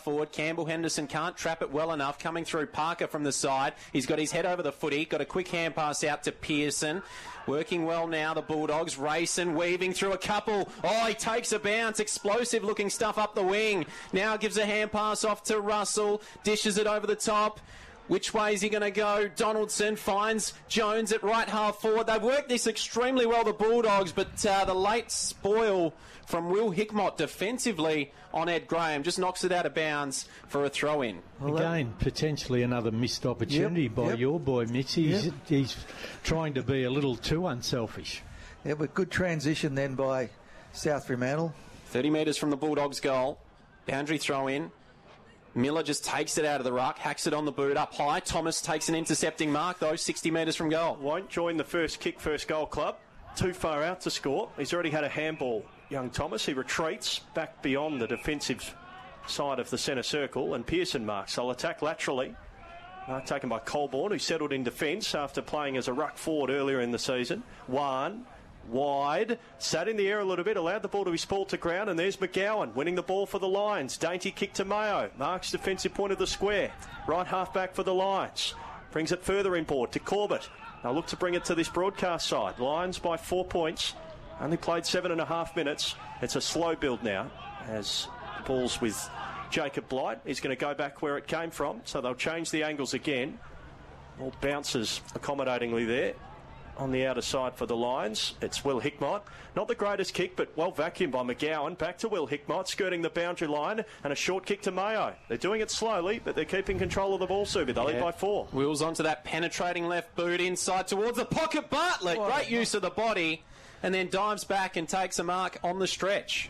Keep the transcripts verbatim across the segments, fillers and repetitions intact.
forward. Campbell Henderson can't trap it well enough. Coming through Parker from the side. He's got his head over the footy. Got a quick hand pass out to Pearson. Working well now, the Bulldogs. Racing, weaving through a couple. Oh, he takes a bounce. Explosive looking stuff up the wing. Now gives a hand pass off to Russell. Dishes it over the top. Which way is he going to go? Donaldson finds Jones at right half forward. They've worked this extremely well, the Bulldogs, but uh, the late spoil from Will Hickmott defensively on Ed Graham just knocks it out of bounds for a throw-in. Well, Again, potentially another missed opportunity yep, by yep. your boy, Mitch. He's, yep. he's trying to be a little too unselfish. Yeah, but good transition then by South Fremantle. thirty metres from the Bulldogs' goal. Boundary throw-in. Miller just takes it out of the ruck, hacks it on the boot up high. Thomas takes an intercepting mark, though, sixty metres from goal. Won't join the first kick, first goal club. Too far out to score. He's already had a handball, young Thomas. He retreats back beyond the defensive side of the centre circle, and Pearson marks. They'll attack laterally. Mark taken by Colborne, who settled in defence after playing as a ruck forward earlier in the season. One. Wide, sat in the air a little bit, allowed the ball to be spalled to ground, and there's McGowan winning the ball for the Lions. Dainty kick to Mayo. Marks defensive point of the square. Right half back for the Lions. Brings it further inboard to Corbett. They'll look to bring it to this broadcast side. Lions by four points. Only played seven and a half minutes. It's a slow build now as the ball's with Jacob Blight. He's going to go back where it came from, so they'll change the angles again. All bounces accommodatingly there. On the outer side for the Lions, it's Will Hickmott. Not the greatest kick, but well vacuumed by McGowan. Back to Will Hickmott, skirting the boundary line, and a short kick to Mayo. They're doing it slowly, but they're keeping control of the ball, Subi. They yeah. lead by four. Wheels onto that penetrating left boot inside towards the pocket. Bartlett, what great use of the body, and then dives back and takes a mark on the stretch.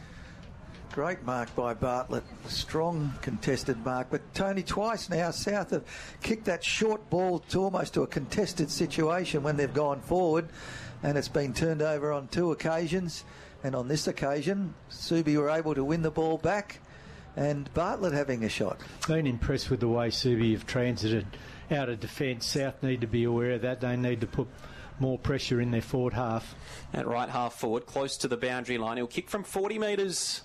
Great mark by Bartlett. Strong contested mark. But Tony, twice now, South have kicked that short ball to almost to a contested situation when they've gone forward, and it's been turned over on two occasions. And on this occasion, Subi were able to win the ball back, and Bartlett having a shot. Been impressed with the way Subi have transited out of defence. South need to be aware of that. They need to put more pressure in their forward half. At right half forward, close to the boundary line. He'll kick from forty metres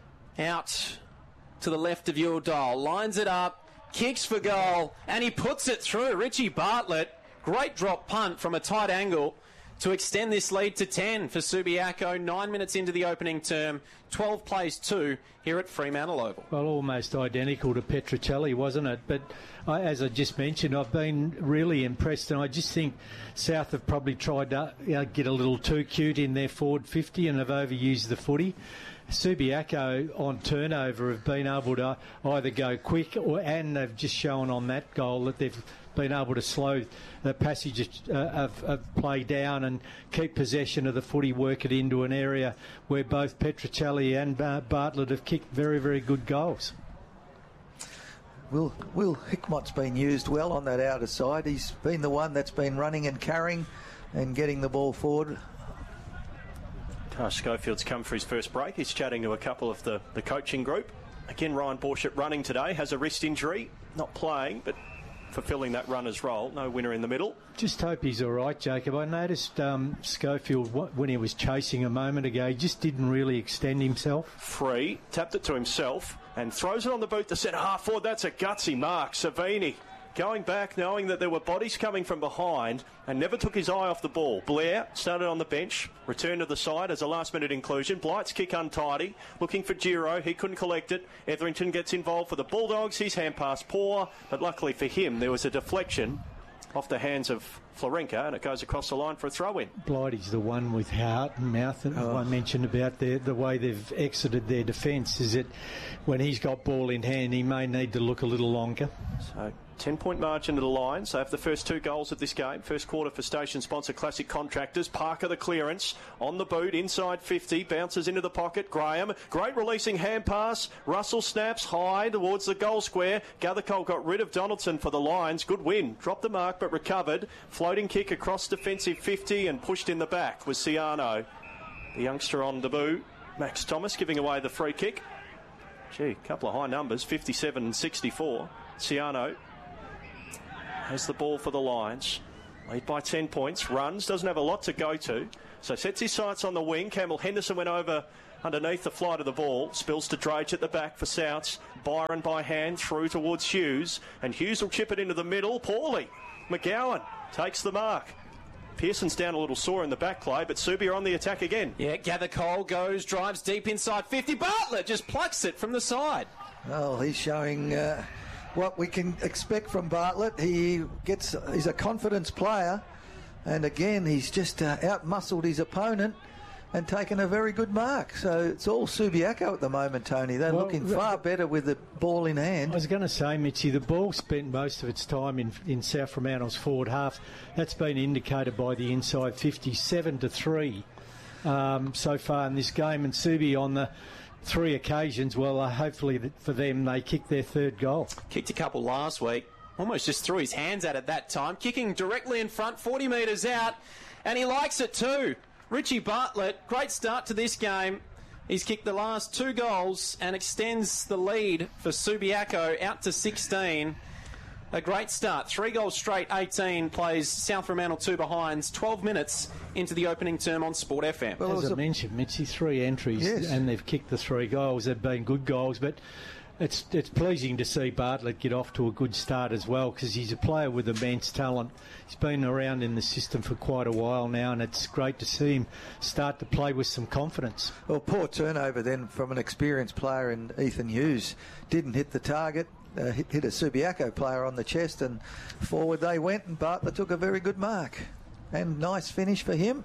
out to the left of your dial, lines it up, kicks for goal, and he puts it through. Richie Bartlett, great drop punt from a tight angle to extend this lead to ten for Subiaco. Nine minutes into the opening term, twelve plays two here at Fremantle Oval. Well, almost identical to Petruccelli, wasn't it? But I, as I just mentioned, I've been really impressed, and I just think South have probably tried to you know, get a little too cute in their forward fifty and have overused the footy. Subiaco on turnover have been able to either go quick or and they've just shown on that goal that they've been able to slow the passage uh, of, of play down and keep possession of the footy, work it into an area where both Petruccelli and uh, Bartlett have kicked very, very good goals. Will, Will Hickmott's been used well on that outer side. He's been the one that's been running and carrying and getting the ball forward. Schofield's come for his first break. He's chatting to a couple of the, the coaching group. Again, Ryan Borshett running today, has a wrist injury, not playing, but fulfilling that runner's role. No winner in the middle. Just hope he's all right, Jacob. I noticed um, Schofield, when he was chasing a moment ago, he just didn't really extend himself. Free, tapped it to himself, and throws it on the boot to centre half forward. That's a gutsy mark. Savini going back, knowing that there were bodies coming from behind, and never took his eye off the ball. Blair started on the bench, returned to the side as a last-minute inclusion. Blight's kick untidy, looking for Giro. He couldn't collect it. Etherington gets involved for the Bulldogs. His hand pass poor, but luckily for him, there was a deflection off the hands of Florenka, and it goes across the line for a throw-in. Blighty's the one with heart and mouth, and oh. I mentioned about the, the way they've exited their defence, is that when he's got ball in hand, he may need to look a little longer. So ten-point margin to the Lions. They have the first two goals of this game. First quarter for station sponsor Classic Contractors. Parker the clearance on the boot, inside fifty, bounces into the pocket. Graham, great releasing hand pass. Russell snaps high towards the goal square. Gathercole got rid of Donaldson for the Lions. Good win. Dropped the mark but recovered. Floating kick across defensive fifty and pushed in the back was Ciano. The youngster on debut. Max Thomas giving away the free kick. Gee, a couple of high numbers, fifty-seven and sixty-four. Ciano has the ball for the Lions. Lead by ten points. Runs. Doesn't have a lot to go to. So sets his sights on the wing. Campbell Henderson went over underneath the flight of the ball. Spills to Drage at the back for Souths. Byron by hand through towards Hughes. And Hughes will chip it into the middle. Poorly. McGowan takes the mark. Pearson's down a little sore in the back play, but Subi are on the attack again. Yeah, Gather Cole goes, drives deep inside fifty. Bartlett just plucks it from the side. Well, he's showing uh, what we can expect from Bartlett. He gets, he's a confidence player, and again, he's just uh, out-muscled his opponent and taken a very good mark. So it's all Subiaco at the moment, Tony. They're well, looking far better with the ball in hand. I was going to say, Mitchy, the ball spent most of its time in, in South Fremantle's forward half. That's been indicated by the inside fifty-seven to three um, so far in this game. And Subi on the three occasions, well, uh, hopefully for them, they kicked their third goal. Kicked a couple last week. Almost just threw his hands at it that time. Kicking directly in front, forty metres out. And he likes it too. Richie Bartlett, great start to this game. He's kicked the last two goals and extends the lead for Subiaco out to sixteen. A great start. Three goals straight, eighteen plays South Fremantle two behinds, twelve minutes into the opening term on Sport F M. Well, as I mentioned, Mitzi, three entries, yes, and they've kicked the three goals. They've been good goals, but it's it's pleasing to see Bartlett get off to a good start as well, because he's a player with immense talent. He's been around in the system for quite a while now, and it's great to see him start to play with some confidence. Well, poor turnover then from an experienced player in Ethan Hughes. Didn't hit the target, uh, hit, hit a Subiaco player on the chest, and forward they went, and Bartlett took a very good mark. And nice finish for him.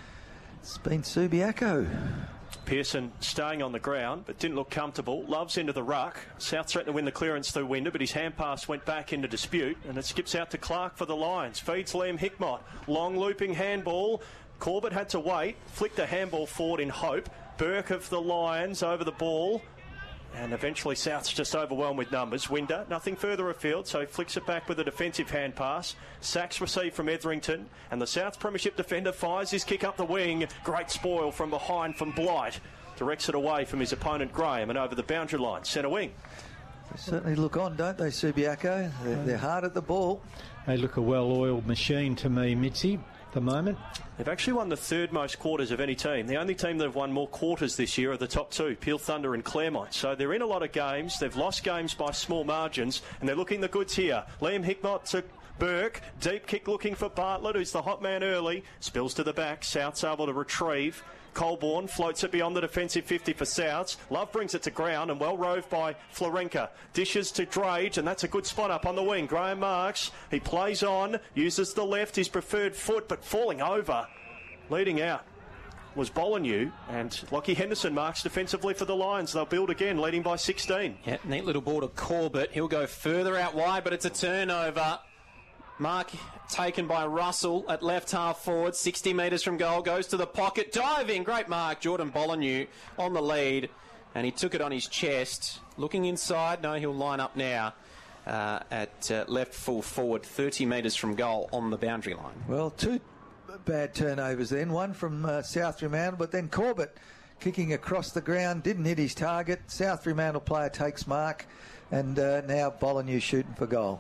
It's been Subiaco. Pearson staying on the ground, but didn't look comfortable. Loves into the ruck. South threatened to win the clearance through Winder, but his hand pass went back into dispute, and it skips out to Clark for the Lions. Feeds Liam Hickmott. Long looping handball. Corbett had to wait. Flicked a handball forward in hope. Burke of the Lions over the ball. And eventually South's just overwhelmed with numbers. Winder, nothing further afield, so he flicks it back with a defensive hand pass. Sacks received from Etherington, and the South Premiership defender fires his kick up the wing. Great spoil from behind from Blight. Directs it away from his opponent Graham and over the boundary line. Centre wing. They certainly look on, don't they, Subiaco? They're, they're hard at the ball. They look a well-oiled machine to me, Mitzi. The moment. They've actually won the third most quarters of any team. The only team that have won more quarters this year are the top two, Peel Thunder and Claremont. So they're in a lot of games. They've lost games by small margins, and they're looking the goods here. Liam Hickmott to Burke. Deep kick looking for Bartlett, who's the hot man early. Spills to the back. South's able to retrieve. Colborne floats it beyond the defensive fifty for Souths. Love brings it to ground and well roved by Florenka. Dishes to Drage, and that's a good spot up on the wing. Graham Marks, he plays on, uses the left, his preferred foot, but falling over. Leading out was Bolanew, and Lockie Henderson marks defensively for the Lions. They'll build again, leading by sixteen. Yeah, neat little ball to Corbett. He'll go further out wide, but it's a turnover. Mark taken by Russell at left half forward, sixty metres from goal, goes to the pocket, diving, great mark, Jordan Bolanew on the lead, and he took it on his chest, looking inside, no, he'll line up now uh, at uh, left full forward, thirty metres from goal on the boundary line. Well, two bad turnovers then, one from uh, South Fremantle, but then Corbett kicking across the ground, didn't hit his target, South Fremantle player takes mark, and uh, now Bolanew shooting for goal.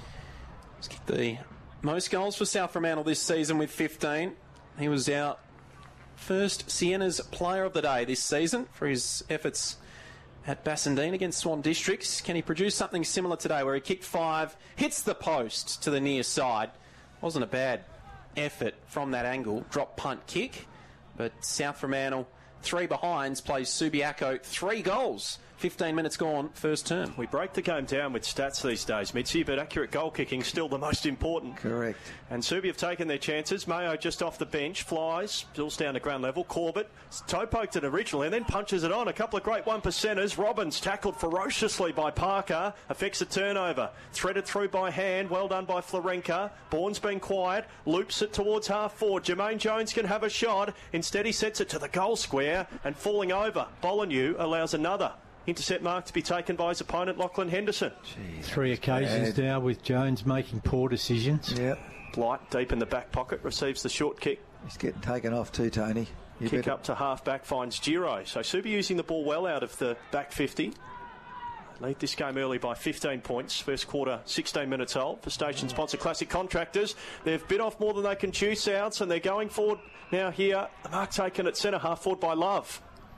He's kicked the most goals for South Fremantle this season with fifteen. He was our first Siena's player of the day this season for his efforts at Bassendean against Swan Districts. Can he produce something similar today where he kicked five, hits the post to the near side? Wasn't a bad effort from that angle. Drop punt kick. But South Fremantle, three behinds, plays Subiaco three goals. fifteen minutes gone, first term. We break the game down with stats these days, Mitzi, but accurate goal kicking still the most important. Correct. And Subi have taken their chances. Mayo just off the bench, flies, bills down to ground level. Corbett toe poked it originally and then punches it on. A couple of great one percenters. Robbins tackled ferociously by Parker, affects a turnover. Threaded through by hand, well done by Florenka. Bourne's been quiet, loops it towards half forward. Jermaine Jones can have a shot. Instead he sets it to the goal square and falling over. Bolanew allows another intercept mark to be taken by his opponent, Lachlan Henderson. Jeez, Three occasions bad. now with Jones making poor decisions. Yep. Blight deep in the back pocket receives the short kick. He's getting taken off too, Tony. You kick better... up to half back finds Giro. So Subi using the ball well out of the back fifty. Lead this game early by fifteen points. First quarter, sixteen minutes old for station sponsor Classic Contractors. They've bit off more than they can chew, Souths, and they're going forward now here. The mark taken at centre half forward by Love.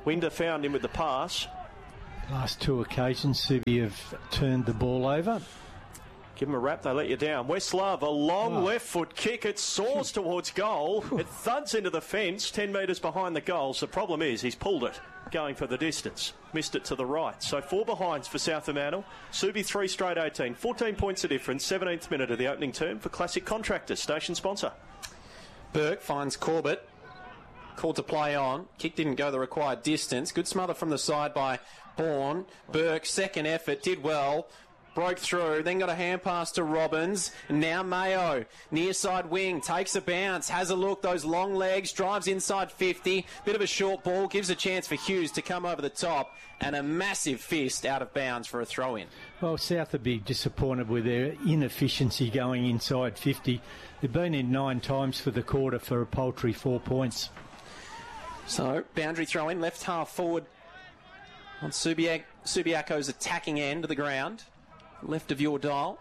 Winder found him with the pass. Last two occasions, Subi have turned the ball over. Give them a wrap, they let you down. West Love, a long oh. left foot kick. It soars towards goal. It thuds into the fence, ten metres behind the goals. The problem is he's pulled it, going for the distance. Missed it to the right. So four behinds for South Fremantle. Subi three straight eighteen. fourteen points of difference. seventeenth minute of the opening term for Classic Contractors, station sponsor. Burke finds Corbett. Called to play on. Kick didn't go the required distance. Good smother from the side by Bourne. Burke, second effort, did well. Broke through, then got a hand pass to Robbins. Now Mayo, near side wing, takes a bounce, has a look, those long legs, drives inside fifty. Bit of a short ball, gives a chance for Hughes to come over the top, and a massive fist out of bounds for a throw-in. Well, South would be disappointed with their inefficiency going inside fifty. They've been in nine times for the quarter for a paltry four points. So, boundary throw-in, left half forward on Subiac- Subiaco's attacking end of the ground. Left of your dial.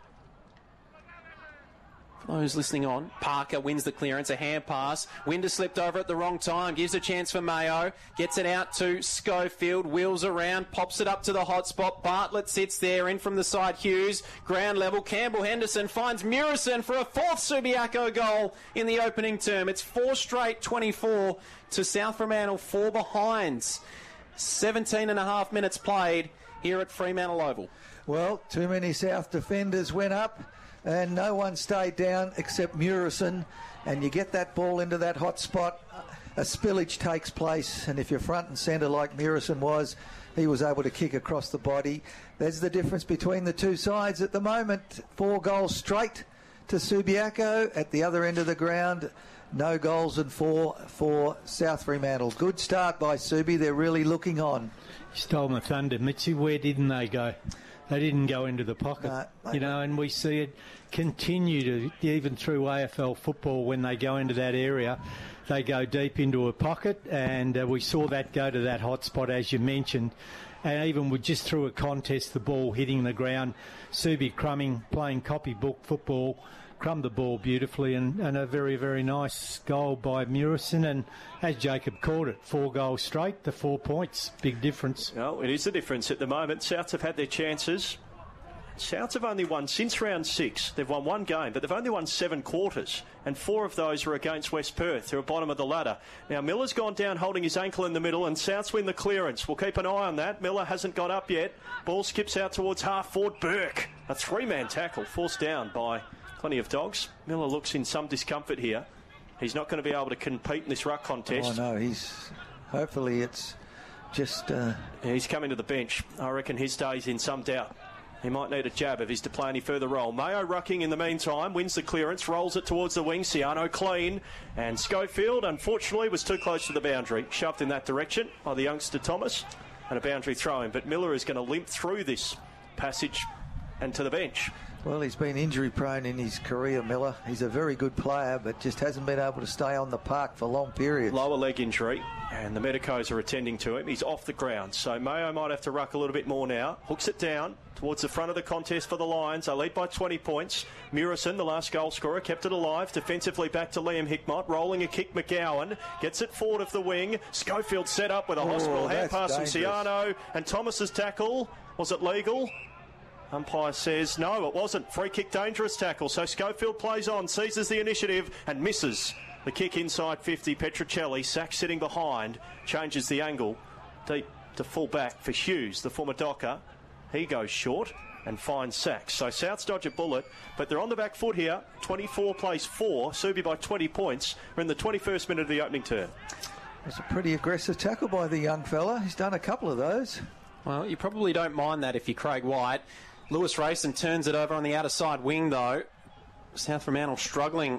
For those listening on, Parker wins the clearance, a hand pass. Winder slipped over at the wrong time, gives a chance for Mayo, gets it out to Schofield, wheels around, pops it up to the hot spot. Bartlett sits there, in from the side, Hughes, ground level. Campbell Henderson finds Murison for a fourth Subiaco goal in the opening term. It's four straight twenty-four to South Fremantle, four behinds. seventeen and a half minutes played here at Fremantle Oval. Well, too many South defenders went up and no one stayed down except Murison, and you get that ball into that hot spot, a spillage takes place, and if you're front and centre like Murison was, he was able to kick across the body. There's the difference between the two sides at the moment. Four goals straight to Subiaco. At the other end of the ground, no goals and four for South Fremantle. Good start by Subi. They're really looking on. You stole my thunder, Mitzi. Where didn't they go? They didn't go into the pocket, no, you know, and we see it continue to, even through A F L football, when they go into that area, they go deep into a pocket, and uh, we saw that go to that hot spot, as you mentioned. And even with just through a contest, the ball hitting the ground, Subi crumbing, playing copybook football, crumbed the ball beautifully, and, and a very, very nice goal by Murison. And as Jacob called it, four goals straight, the four points, big difference. Well, it is the difference at the moment. Souths have had their chances. Souths have only won since round six. They've won one game, but they've only won seven quarters, and four of those were against West Perth, who are bottom of the ladder. Now, Miller's gone down holding his ankle in the middle, and Souths win the clearance. We'll keep an eye on that. Miller hasn't got up yet. Ball skips out towards half forward. Burke, a three-man tackle, forced down by plenty of dogs. Miller looks in some discomfort here. He's not going to be able to compete in this ruck contest. Oh, no, he's... Hopefully it's just... Uh... Yeah, he's coming to the bench. I reckon his day's in some doubt. He might need a jab if he's to play any further role. Mayo rucking in the meantime, wins the clearance, rolls it towards the wing. Ciano clean. And Schofield, unfortunately, was too close to the boundary. Shoved in that direction by the youngster Thomas. And a boundary throw-in. But Miller is going to limp through this passage and to the bench. Well, he's been injury-prone in his career, Miller. He's a very good player, but just hasn't been able to stay on the park for long periods. Lower leg injury, and the medicos are attending to him. He's off the ground, so Mayo might have to ruck a little bit more now. Hooks it down towards the front of the contest for the Lions. They lead by twenty points. Murison, the last goal scorer, kept it alive. Defensively back to Liam Hickmott. Rolling a kick, McGowan. Gets it forward of the wing. Schofield set up with a oh, hospital hand pass dangerous. from Ciano. And Thomas's tackle, was it legal? Umpire says no, it wasn't. Free kick, dangerous tackle. So Schofield plays on, seizes the initiative and misses. The kick inside fifty. Petruccelli, Sack sitting behind, changes the angle deep to full back for Hughes, the former Docker. He goes short and finds Sacks. So Souths dodge a bullet, but they're on the back foot here. twenty-four plays four. Subi by twenty points. We're in the twenty-first minute of the opening term. It's a pretty aggressive tackle by the young fella. He's done a couple of those. Well, you probably don't mind that if you're Craig White. Lewis Rayson turns it over on the outer side wing, though. South Fremantle struggling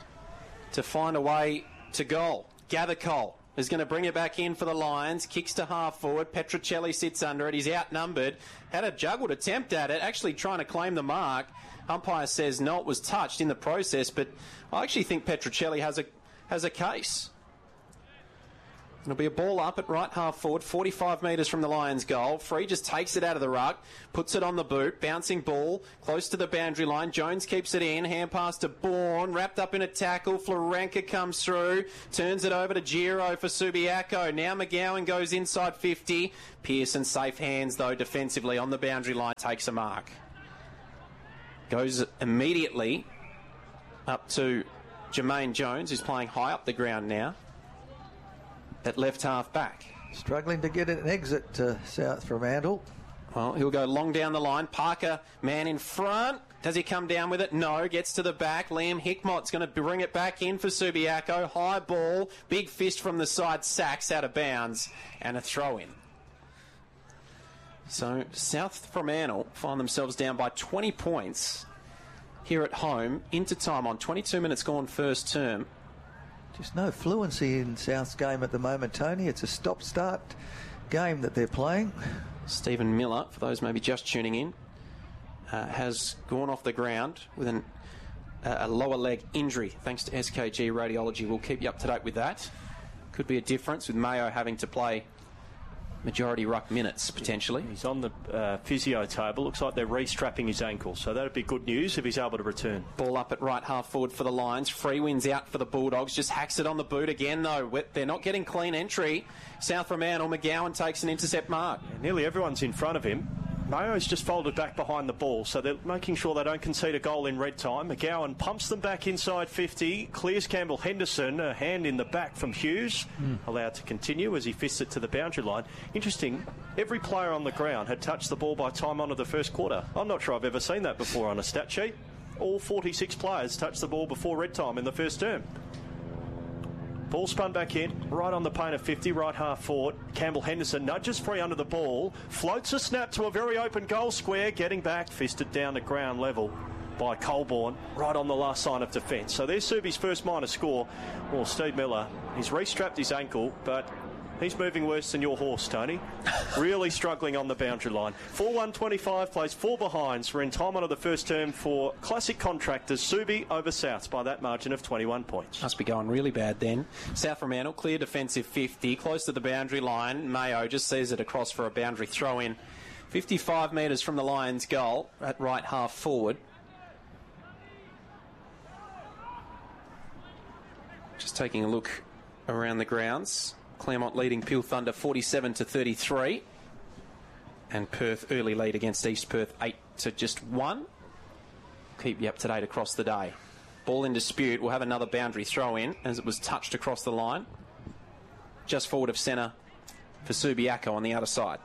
to find a way to goal. Gathercole is going to bring it back in for the Lions. Kicks to half forward. Petruccelli sits under it. He's outnumbered. Had a juggled attempt at it, actually trying to claim the mark. Umpire says no, it was touched in the process, but I actually think Petruccelli has a has a case. It'll be a ball up at right half forward, forty-five metres from the Lions' goal. Free just takes it out of the ruck, puts it on the boot, bouncing ball, close to the boundary line. Jones keeps it in, hand pass to Bourne, wrapped up in a tackle. Florenka comes through, turns it over to Giro for Subiaco. Now McGowan goes inside fifty. Pearson safe hands, though, defensively on the boundary line, takes a mark. Goes immediately up to Jermaine Jones, who's playing high up the ground now at left half back. Struggling to get an exit to South Fremantle. Well, he'll go long down the line. Parker, man in front. Does he come down with it? No. Gets to the back. Liam Hickmott's going to bring it back in for Subiaco. High ball. Big fist from the side. Sacks out of bounds. And a throw in. So South Fremantle find themselves down by twenty points here at home. Into time on twenty-two minutes gone first term. Just no fluency in South's game at the moment, Tony. It's a stop-start game that they're playing. Stephen Miller, for those maybe just tuning in, uh, has gone off the ground with an, uh, a lower leg injury thanks to S K G Radiology. We'll keep you up to date with that. Could be a difference with Mayo having to play majority ruck minutes, potentially. He's on the uh, physio table. Looks like they're restrapping his ankle, so that'd be good news if he's able to return. Ball up at right half forward for the Lions. Free wins out for the Bulldogs. Just hacks it on the boot again, though. They're not getting clean entry. South Fremantle, McGowan takes an intercept mark. Yeah, nearly everyone's in front of him. Mayo's just folded back behind the ball, so they're making sure they don't concede a goal in red time. McGowan pumps them back inside fifty, clears Campbell Henderson, a hand in the back from Hughes, mm. allowed to continue as he fists it to the boundary line. Interesting, every player on the ground had touched the ball by time on to the first quarter. I'm not sure I've ever seen that before on a stat sheet. All forty-six players touched the ball before red time in the first term. Ball spun back in, right on the paint of fifty, right half forward. Campbell Henderson nudges free under the ball, floats a snap to a very open goal square, getting back, fisted down to ground level by Colborne, right on the last line of defence. So there's Subi's first minor score. Well, Steve Miller, he's restrapped his ankle, but he's moving worse than your horse, Tony. Really struggling on the boundary line. four one twenty-five, plays four behinds. We're in time on the first term for Classic Contractors. Subi over Souths by that margin of twenty-one points. Must be going really bad then. South Fremantle, clear defensive fifty, close to the boundary line. Mayo just sees it across for a boundary throw in. fifty-five metres from the Lions' goal at right half forward. Just taking a look around the grounds. Claremont leading Peel Thunder forty-seven to thirty-three. And Perth early lead against East Perth eight to just one. Keep you up to date across the day. Ball in dispute. We'll have another boundary throw in as it was touched across the line. Just forward of centre for Subiaco on the outer side.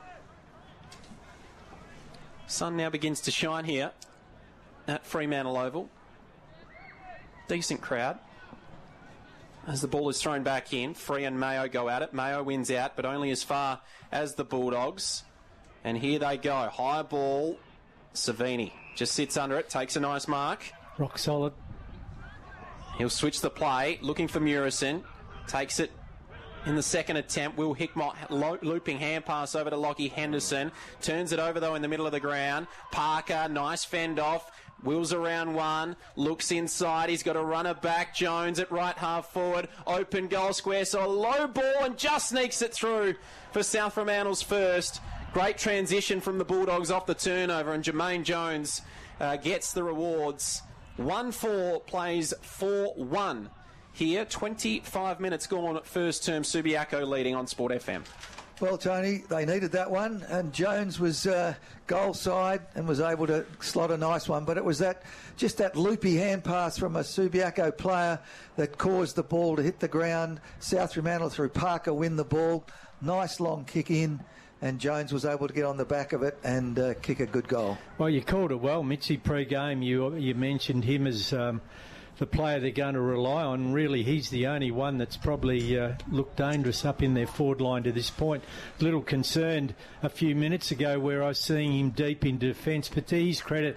Sun now begins to shine here at Fremantle Oval. Decent crowd. As the ball is thrown back in, Free and Mayo go at it. Mayo wins out, but only as far as the Bulldogs. And here they go. High ball. Savini just sits under it, takes a nice mark. Rock solid. He'll switch the play, looking for Murison. Takes it in the second attempt. Will Hickmott lo- looping hand pass over to Lockie Henderson. Turns it over, though, in the middle of the ground. Parker, nice fend off. Wheels around one, looks inside, he's got a runner back, Jones at right half forward, open goal square, so a low ball and just sneaks it through for South Fremantle's first. Great transition from the Bulldogs off the turnover, and Jermaine Jones uh, gets the rewards. one four plays four one here, twenty-five minutes gone at first term, Subiaco leading on Sport F M. Well, Tony, they needed that one, and Jones was uh, goal side and was able to slot a nice one. But it was that just that loopy hand pass from a Subiaco player that caused the ball to hit the ground. South Fremantle through Parker win the ball. Nice long kick in, and Jones was able to get on the back of it and uh, kick a good goal. Well, you called it well, Mitchie. Pre-game, you you mentioned him as Um the player they're going to rely on. Really, he's the only one that's probably uh, looked dangerous up in their forward line to this point. A little concerned a few minutes ago where I was seeing him deep into defence, but to his credit,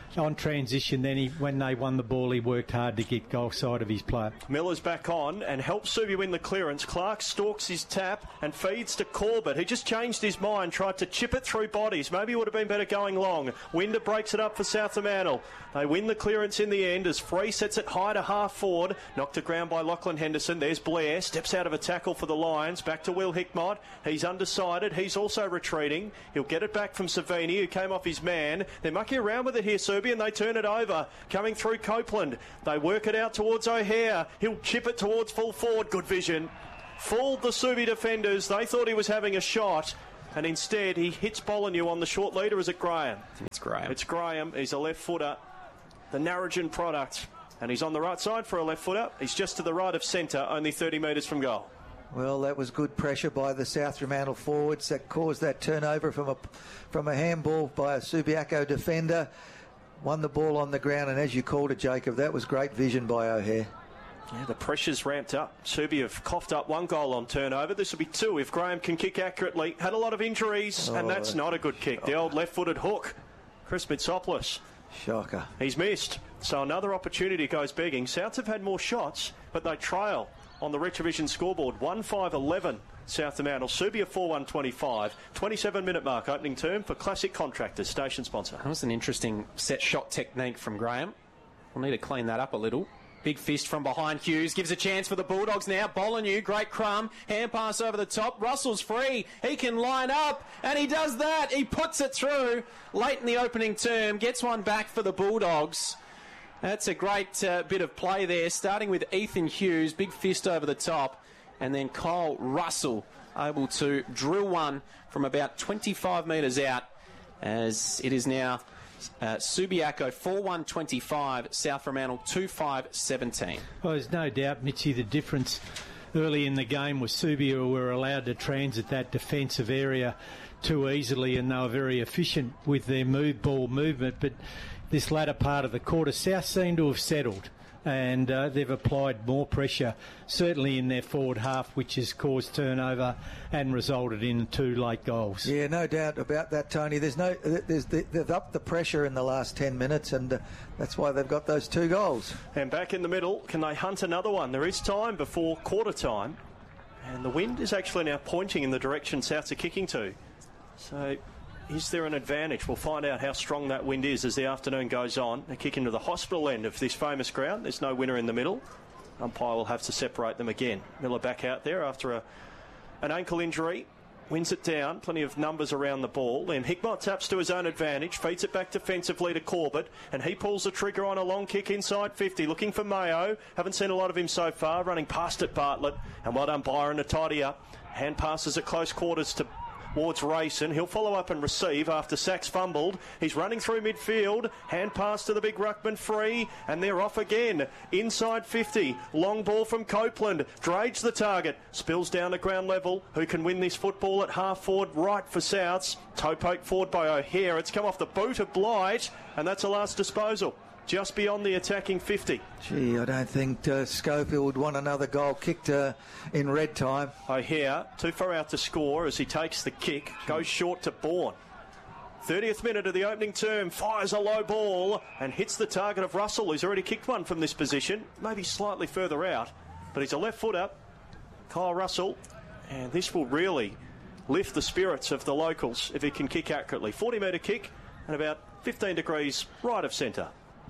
on transition, then he, when they won the ball, he worked hard to get goal side of his player. Miller's back on and helps Subi win the clearance. Clark stalks his tap and feeds to Corbett. He just changed his mind, tried to chip it through bodies. Maybe it would have been better going long. Winder breaks it up for South Fremantle. They win the clearance in the end as Free sets it high to half forward. Knocked to ground by Lachlan Henderson. There's Blair. Steps out of a tackle for the Lions. Back to Will Hickmott. He's undecided. He's also retreating. He'll get it back from Savini, who came off his man. They're mucking around with it here, Subi, and they turn it over. Coming through Copeland. They work it out towards O'Hare. He'll chip it towards full forward. Good vision. Fooled the Subi defenders. They thought he was having a shot. And instead, he hits Bolanew on the short leader. Is it Graham? It's Graham. It's Graham. He's a left footer. The Narrogin product. And he's on the right side for a left footer. He's just to the right of centre, only thirty metres from goal. Well, that was good pressure by the South Fremantle forwards that caused that turnover from a from a handball by a Subiaco defender. Won the ball on the ground, and as you called it, Jacob, that was great vision by O'Hare. Yeah, the pressure's ramped up. Subi have coughed up one goal on turnover. This will be two if Graham can kick accurately. Had a lot of injuries, oh, and that's not a good kick. The old left-footed hook. Chris Mitsopoulos. Shocker. He's missed. So another opportunity goes begging. Souths have had more shots, but they trail on the Retrovision scoreboard. one five eleven South Fremantle. Subi a four one twenty-five. twenty-seven minute mark opening term for Classic Contractors, station sponsor. That was an interesting set shot technique from Graham. We'll need to clean that up a little. Big fist from behind Hughes. Gives a chance for the Bulldogs now. Bolanew, great crumb. Hand pass over the top. Russell's free. He can line up. And he does that. He puts it through late in the opening term. Gets one back for the Bulldogs. That's a great uh, bit of play there. Starting with Ethan Hughes. Big fist over the top. And then Kyle Russell able to drill one from about twenty-five metres out. As it is now... Uh, Subiaco four one twenty-five, South Fremantle two five seventeen. Well, there's no doubt, Mitchy, the difference early in the game was Subia were allowed to transit that defensive area too easily, and they were very efficient with their move ball movement. But this latter part of the quarter, South seemed to have settled, and uh, they've applied more pressure, certainly in their forward half, which has caused turnover and resulted in two late goals. Yeah, no doubt about that, Tony. There's no, there's they've upped the pressure in the last ten minutes, and uh, that's why they've got those two goals. And back in the middle, can they hunt another one? There is time before quarter time, and the wind is actually now pointing in the direction Souths are kicking to. So, is there an advantage? We'll find out how strong that wind is as the afternoon goes on. They kick into the hospital end of this famous ground. There's no winner in the middle. Umpire will have to separate them again. Miller back out there after a, an ankle injury. Wins it down. Plenty of numbers around the ball. Then Hickmott taps to his own advantage. Feeds it back defensively to Corbett. And he pulls the trigger on a long kick inside fifty. Looking for Mayo. Haven't seen a lot of him so far. Running past it, Bartlett. And well done, Byron, to tidy up. Hand passes at close quarters to towards Rayson. He'll follow up and receive after Sachs fumbled. He's running through midfield. Hand pass to the big ruckman, Free, and they're off again. Inside fifty. Long ball from Copeland. Drage the target. Spills down to ground level. Who can win this football at half forward right for Souths? Toe poke forward by O'Hare. It's come off the boot of Blight, and that's a last disposal. Just beyond the attacking fifty. Gee, I don't think uh, Schofield would want another goal kicked uh, in red time. O'Hare, too far out to score as he takes the kick. Goes short to Bourne. thirtieth minute of the opening term. Fires a low ball and hits the target of Russell, who's already kicked one from this position. Maybe slightly further out, but he's a left footer. Kyle Russell. And this will really lift the spirits of the locals if he can kick accurately. forty metre kick and about fifteen degrees right of centre.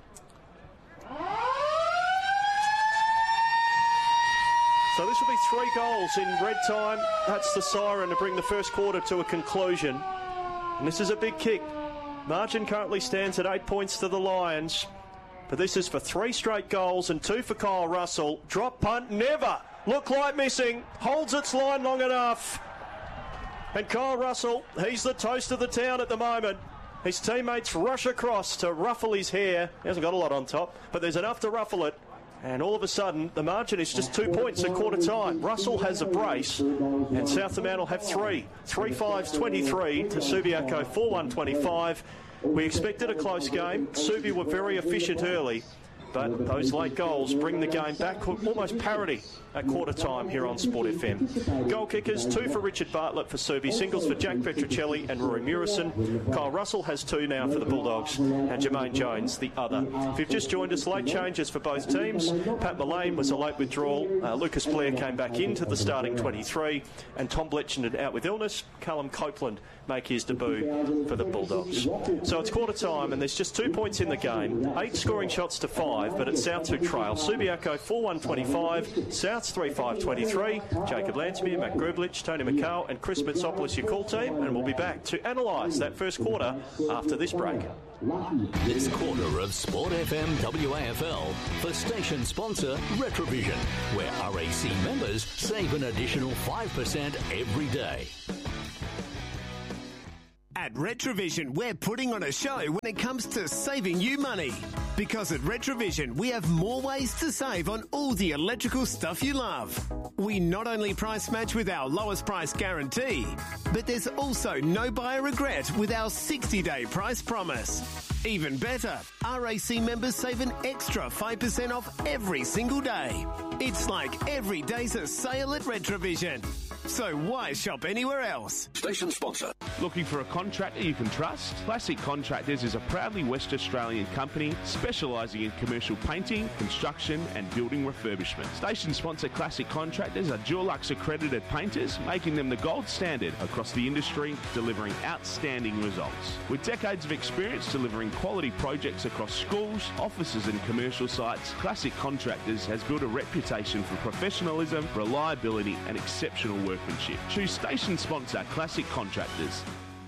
So this will be three goals in red time. That's the siren to bring the first quarter to a conclusion. And this is a big kick. Margin currently stands at eight points to the Lions. But this is for three straight goals and two for Kyle Russell. Drop punt, never. Look like missing. Holds its line long enough. And Kyle Russell, he's the toast of the town at the moment. His teammates rush across to ruffle his hair. He hasn't got a lot on top, but there's enough to ruffle it. And all of a sudden, the margin is just two points at quarter time. Russell has a brace, and South Fremantle have three. Three fives, twenty-three to Subiaco, four one twenty-five. We expected a close game. Subi were very efficient early, but those late goals bring the game back almost parity at quarter time here on Sport F M. Goal kickers, two for Richard Bartlett for Subi, singles for Jack Petruccelli and Rory Murison. Kyle Russell has two now for the Bulldogs, and Jermaine Jones the other. If you've just joined us, late changes for both teams. Pat Mullane was a late withdrawal. Uh, Lucas Blair came back into the starting twenty-three, and Tom Bletchenden out with illness. Callum Copeland make his debut for the Bulldogs. So it's quarter time, and there's just two points in the game. Eight scoring shots to five, but it's South who trail. Subiaco four one twenty-five, South's three five twenty-three. Jacob Lansmere, Matt Grublich, Tony McCall and Chris Mitsopoulos, your call team, and we'll be back to analyse that first quarter after this break. This quarter of Sport F M W A F L for station sponsor Retrovision, where R A C members save an additional five percent every day. At Retrovision, we're putting on a show when it comes to saving you money. Because at Retrovision, we have more ways to save on all the electrical stuff you love. We not only price match with our lowest price guarantee, but there's also no buyer regret with our sixty-day price promise. Even better, R A C members save an extra five percent off every single day. It's like every day's a sale at Retrovision. So why shop anywhere else? Station sponsor. Looking for a contractor you can trust? Classic Contractors is a proudly West Australian company specialising in commercial painting, construction and building refurbishment. Station sponsor Classic Contractors are Dulux accredited painters, making them the gold standard across the industry, delivering outstanding results. With decades of experience delivering quality projects across schools, offices and commercial sites, Classic Contractors has built a reputation for professionalism, reliability and exceptional workmanship. Choose station sponsor Classic Contractors.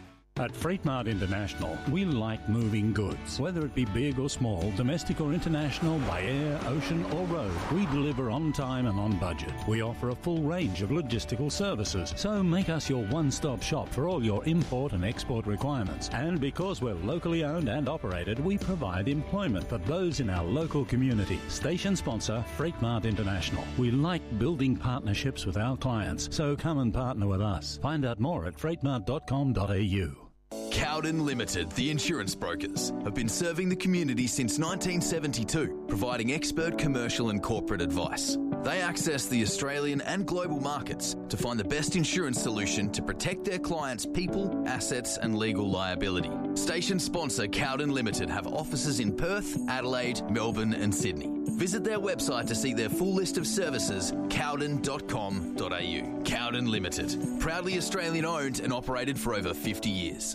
At Freight Mart International, we like moving goods. Whether it be big or small, domestic or international, by air, ocean or road, we deliver on time and on budget. We offer a full range of logistical services, so make us your one-stop shop for all your import and export requirements. And because we're locally owned and operated, we provide employment for those in our local community. Station sponsor, Freight Mart International. We like building partnerships with our clients, so come and partner with us. Find out more at freight mart dot com dot a u. Cowden Limited, the insurance brokers, have been serving the community since nineteen seventy-two, providing expert commercial and corporate advice. They access the Australian and global markets to find the best insurance solution to protect their clients' people, assets and legal liability. Station sponsor Cowden Limited have offices in Perth, Adelaide, Melbourne and Sydney. Visit their website to see their full list of services, cowden dot com dot a u. Cowden Limited, proudly Australian owned and operated for over fifty years.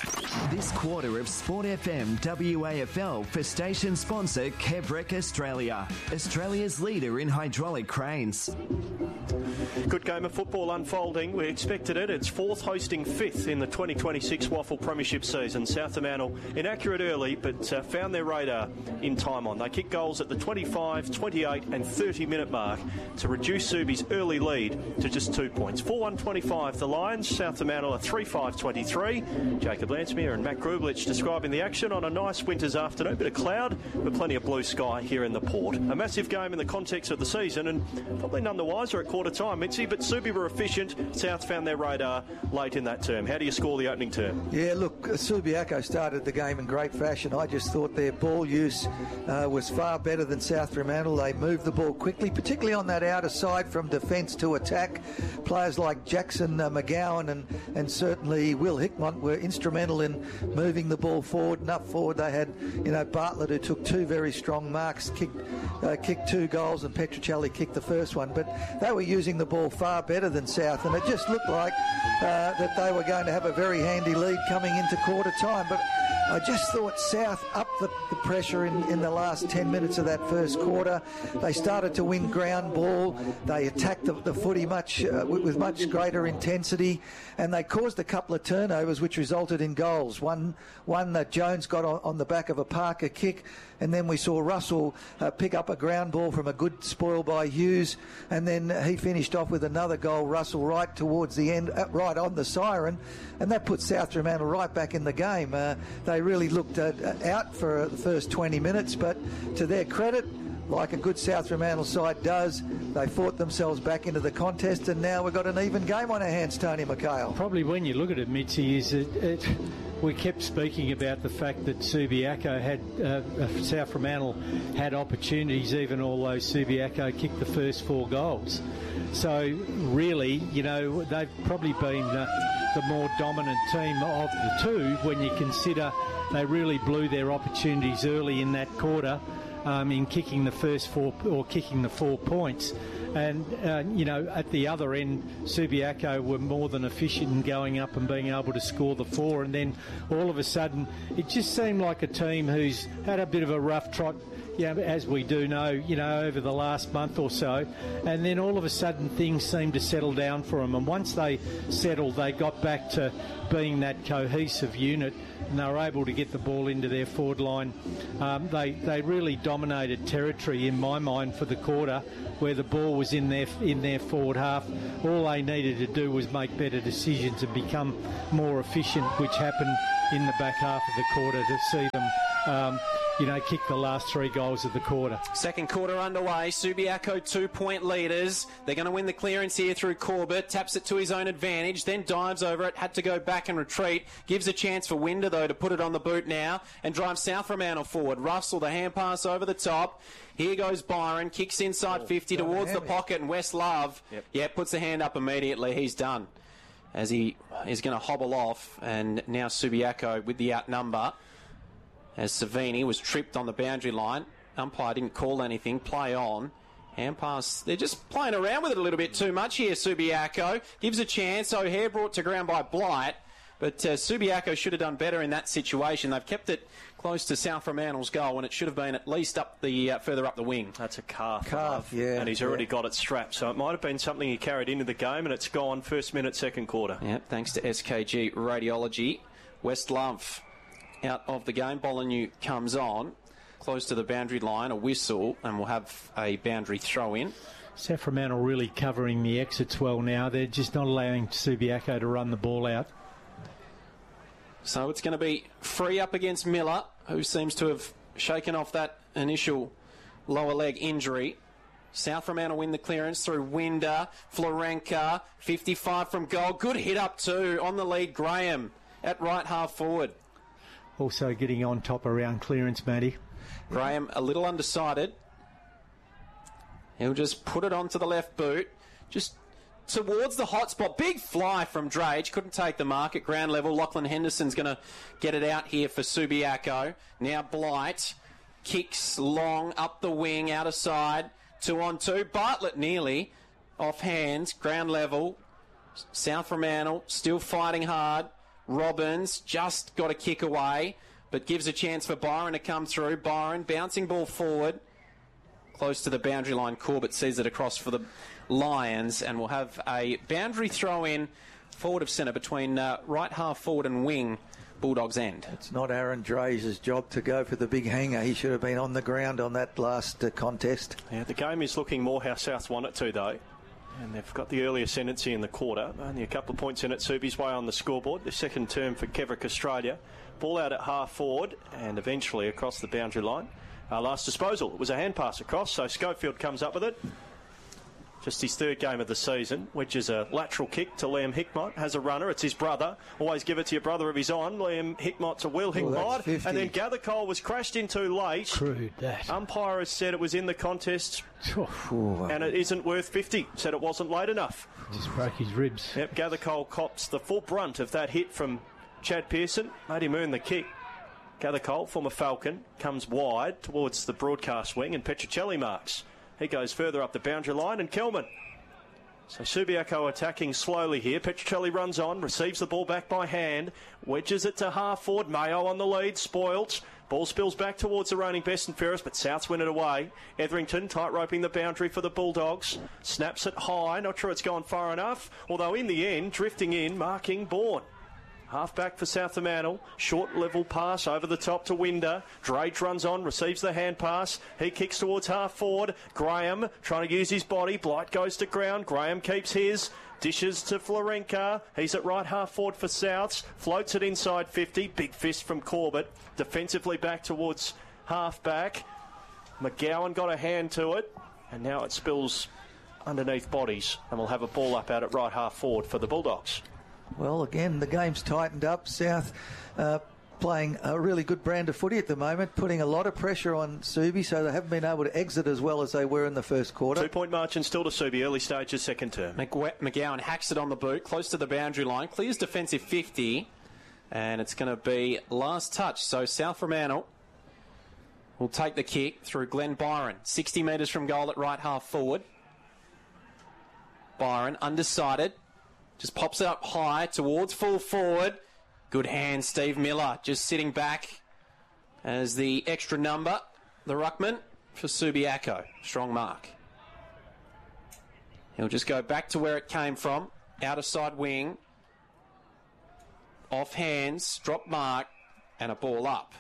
This quarter of Sport F M W A F L for station sponsor Kevrec Australia, Australia's leader in hydraulic cranes. Good game of football unfolding. We expected it. It's fourth hosting fifth in the twenty twenty-six Waffle Premiership season. South Fremantle inaccurate early, but uh, found their radar in time on. They kicked goals at the twenty-five, twenty-eight and thirty minute mark to reduce Subi's early lead to just two points. four one twenty-five the Lions. South Fremantle are three five twenty-three. Jacob Lansmere and Matt Grublich describing the action on a nice winter's afternoon. Bit of cloud, but plenty of blue sky here in the Port. A massive game in the context of the season, and probably none the wiser at quarter time, Mitzi, but Subi were efficient. South found their radar late in that term. How do you score the opening term? Yeah, look, Subiaco started the game in great fashion. I just thought their ball use uh, was far better than South Fremantle. They moved the ball quickly, particularly on that outer side from defence to attack. Players like Jackson uh, McGowan and, and certainly Will Hickmott were instrumental in moving the ball forward and up forward. They had, you know, Bartlett, who took two very strong marks, kicked, uh, kicked two goals, and Petruccelli kicked the first one. But they were using the ball far better than South, and it just looked like uh, that they were going to have a very handy lead coming into quarter time. But I just thought South upped the, the pressure in, in the last ten minutes of that first quarter. They started to win ground ball. They attacked the, the footy much uh, with, with much greater intensity, and they caused a couple of turnovers which resulted in goals. One, one that Jones got on, on the back of a Parker kick, and then we saw Russell uh, pick up a ground ball from a good spoil by Hughes, and then he finished off with another goal, Russell, right towards the end, uh, right on the siren, and that put South Fremantle right back in the game. Uh, they really looked uh, out for the first twenty minutes, but to their credit, like a good South Fremantle side does, they fought themselves back into the contest, and now we've got an even game on our hands, Tony McHale. Probably when you look at it, Mitzi, is it, it we kept speaking about the fact that Subiaco had, uh, South Fremantle had opportunities, even although Subiaco kicked the first four goals. So really, you know, they've probably been uh, the more dominant team of the two when you consider they really blew their opportunities early in that quarter um, in kicking the first four or kicking the four points. And, uh, you know, at the other end, Subiaco were more than efficient in going up and being able to score the four. And then all of a sudden, it just seemed like a team who's had a bit of a rough trot, you know, as we do know, you know, over the last month or so. And then all of a sudden, things seemed to settle down for them. And once they settled, they got back to being that cohesive unit, and they were able to get the ball into their forward line. Um, they they really dominated territory in my mind for the quarter, where the ball was in their in their forward half. All they needed to do was make better decisions and become more efficient, which happened in the back half of the quarter to see them, um, you know, kick the last three goals of the quarter. Second quarter underway. Subiaco two-point leaders. They're going to win the clearance here through Corbett. Taps it to his own advantage, then dives over it. Had to go back and retreat. Gives a chance for Winder, though, to put it on the boot now and drives South Fremantle forward. Russell, the hand pass over the top. Here goes Byron. Kicks inside oh, fifty towards the pocket, and West Love, yep. yeah, puts the hand up immediately. He's done. As he is going to hobble off, and now Subiaco with the outnumber. As Savini was tripped on the boundary line. Umpire didn't call anything. Play on. Hand pass. They're just playing around with it a little bit too much here, Subiaco. Gives a chance. O'Hare brought to ground by Blight. But uh, Subiaco should have done better in that situation. They've kept it close to South Fremantle's goal, and it should have been at least up the uh, further up the wing. That's a calf. Calf, yeah. And he's yeah. already got it strapped. So it might have been something he carried into the game, and it's gone first minute, second quarter. Yeah, thanks to S K G Radiology. West Love out of the game. Bolognese comes on, close to the boundary line, a whistle, and we'll have a boundary throw in. South Fremantle really covering the exits well now. They're just not allowing Subiaco to run the ball out. So it's going to be free up against Miller, who seems to have shaken off that initial lower leg injury. South Fremantle win the clearance through Winder, Florenka, fifty-five from goal. Good hit up too on the lead, Graham at right half forward. Also getting on top around clearance, Matty. Graham a little undecided. He'll just put it onto the left boot. Just towards the hot spot. Big fly from Drage. Couldn't take the mark at ground level. Lachlan Henderson's going to get it out here for Subiaco. Now Blight kicks long up the wing, out of side. Two on two. Bartlett nearly off hands. Ground level. South Fremantle still fighting hard. Robbins just got a kick away, but gives a chance for Byron to come through. Byron bouncing ball forward. Close to the boundary line. Corbett sees it across for the Lions, and we'll have a boundary throw in forward of centre between uh, right half forward and wing, Bulldogs end. It's not Aaron Draze's job to go for the big hanger. He should have been on the ground on that last uh, contest. Yeah, the game is looking more how South want it to, though. And they've got the early ascendancy in the quarter. Only a couple of points in it. Subi's way on the scoreboard. The second term for Kevrick Australia. Ball out at half forward and eventually across the boundary line. Uh, last disposal, it was a hand pass across, so Schofield comes up with it. Just his third game of the season, which is a lateral kick to Liam Hickmott. Has a runner, it's his brother. Always give it to your brother if he's on. Liam Hickmott to Will Hickmott. Oh, and then Gathercole was crashed in too late. Crude, that. Umpire has said it was in the contest. And it isn't worth fifty. Said it wasn't late enough. Just broke his ribs. Yep, Gathercole cops the full brunt of that hit from Chad Pearson. Made him earn the kick. Gathercole, former Falcon, comes wide towards the broadcast wing, and Petruccelli marks. He goes further up the boundary line, and Kelman. So Subiaco attacking slowly here. Petruccelli runs on, receives the ball back by hand, wedges it to half forward. Mayo on the lead, spoilt. Ball spills back towards the reigning best and fairest, but Souths win it away. Etherington tight roping the boundary for the Bulldogs. Snaps it high, not sure it's gone far enough. Although in the end, drifting in, marking Bourne. Half back for South Fremantle. Short level pass over the top to Winder. Drage runs on, receives the hand pass. He kicks towards half forward. Graham trying to use his body. Blight goes to ground. Graham keeps his. Dishes to Florenka. He's at right half forward for Souths. Floats it inside fifty. Big fist from Corbett. Defensively back towards half back. McGowan got a hand to it. And now it spills underneath bodies. And we'll have a ball up out at right half forward for the Bulldogs. Well, again, the game's tightened up. South uh, playing a really good brand of footy at the moment, putting a lot of pressure on Subi, so they haven't been able to exit as well as they were in the first quarter. Two-point margin still to Subi, early stages, second term. McGu- McGowan hacks it on the boot, close to the boundary line, clears defensive fifty, and it's going to be last touch. So South Fremantle will take the kick through Glenn Byron, sixty metres from goal at right half forward. Byron, undecided, just pops it up high towards full forward. Good hand, Steve Miller, just sitting back as the extra number, the ruckman for Subiaco. Strong mark. He'll just go back to where it came from, outer side wing, off hands, drop mark, and a ball up.